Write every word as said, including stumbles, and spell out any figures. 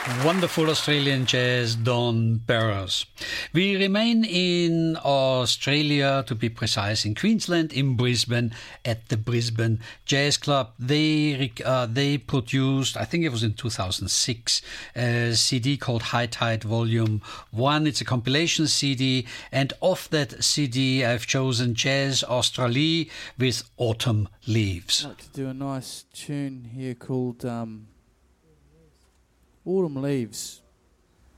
Wonderful Australian jazz, Don Barrows. We remain in Australia, to be precise, in Queensland, in Brisbane, at the Brisbane Jazz Club. They uh, they produced, I think it was in two thousand six, a C D called High Tide Volume one. It's a compilation C D, and off that C D I've chosen Jazz Australie with Autumn Leaves. I'd like to do a nice tune here called... Um Autumn Leaves.